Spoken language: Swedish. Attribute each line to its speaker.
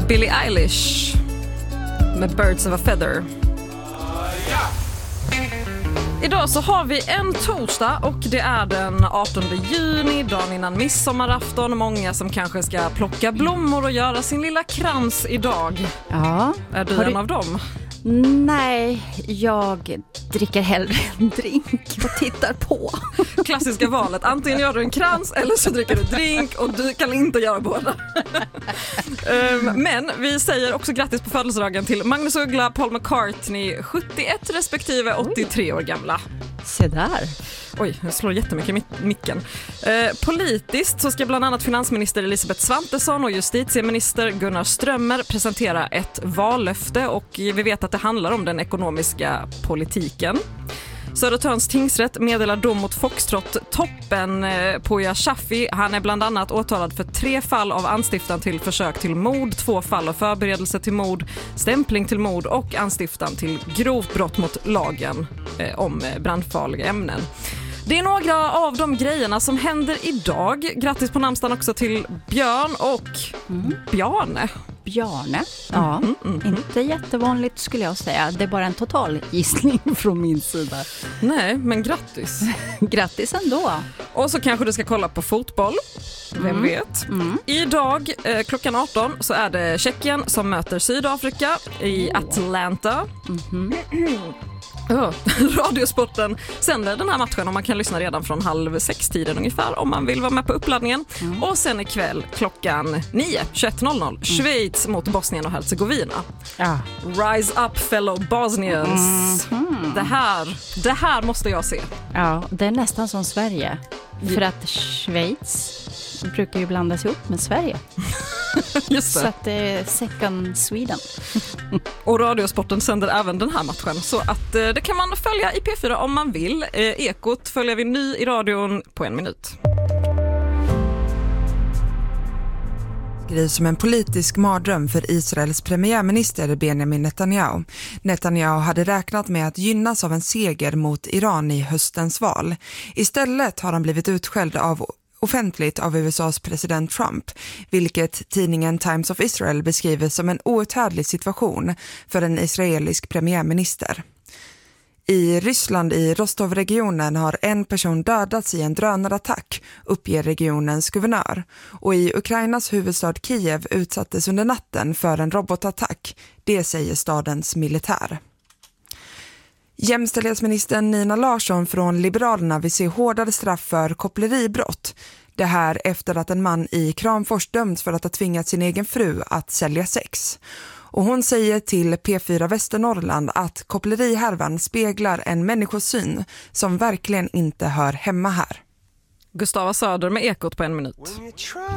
Speaker 1: Billie Eilish med Birds of a Feather. Idag så har vi en torsdag och det är den 18 juni, dagen innan midsommarafton. Många som kanske ska plocka blommor och göra sin lilla krans idag.
Speaker 2: Ja.
Speaker 1: Är du en av dem?
Speaker 2: Nej, jag dricker hellre en drink och tittar på.
Speaker 1: Klassiska valet, antingen gör du en krans eller så dricker du drink och du kan inte göra båda. Men vi säger också grattis på födelsedagen till Magnus Uggla, Paul McCartney, 71 respektive 83 år gamla.
Speaker 2: Se där.
Speaker 1: Oj, jag slår jättemycket micken. Politiskt så ska bland annat finansminister Elisabeth Svantesson och justitieminister Gunnar Strömmer presentera ett vallöfte och vi vet att det handlar om den ekonomiska politiken. Södertörns tingsrätt meddelar dom mot Foxtrot-toppen Pouya Chafi. Han är bland annat åtalad för 3 fall av anstiftan till försök till mord, 2 fall av förberedelse till mord, stämpling till mord och anstiftan till grovt brott mot lagen om brandfarliga ämnen. Det är några av de grejerna som händer idag. Grattis på namnsdagen också till Björn och Bjarne.
Speaker 2: Bjarne? Ja, inte jättevanligt skulle jag säga. Det är bara en total gissning från min sida.
Speaker 1: Nej, men grattis.
Speaker 2: Grattis ändå.
Speaker 1: Och så kanske du ska kolla på fotboll. Vem vet? Idag klockan 18 så är det Tjeckien som möter Sydafrika i Atlanta. Radiosporten sänder den här matchen och man kan lyssna redan från 5:30 ungefär om man vill vara med på uppladdningen. Och sen ikväll klockan 21:00 Schweiz mot Bosnien och Herzegovina. Rise up fellow Bosnians. Det här måste jag se.
Speaker 2: Ja, det är nästan som Sverige. För att Schweiz brukar ju blandas ihop med Sverige.
Speaker 1: Just det.
Speaker 2: Så att det är second Sweden.
Speaker 1: Och Radiosporten sänder även den här matchen. Så att det kan man följa i P4 om man vill. Ekot följer vi ny i radion på 1 minut.
Speaker 3: Som en politisk mardröm för Israels premiärminister Benjamin Netanyahu. Netanyahu hade räknat med att gynnas av en seger mot Iran i höstens val. Istället har han blivit utskälld offentligt av USAs president Trump, vilket tidningen Times of Israel beskriver som en outhärdlig situation för en israelisk premiärminister. I Ryssland i Rostov-regionen har en person dödats i en drönarattack, uppger regionens guvernör. Och i Ukrainas huvudstad Kiev utsattes under natten för en robotattack, det säger stadens militär. Jämställdhetsministern Nina Larsson från Liberalerna vill se hårdare straff för koppleribrott. Det här efter att en man i Kramfors dömts för att ha tvingat sin egen fru att sälja sex. Och hon säger till P4 Västernorrland att kopplerihärvan speglar en människosyn som verkligen inte hör hemma här.
Speaker 1: Gustava Söder med Ekot på 1 minut.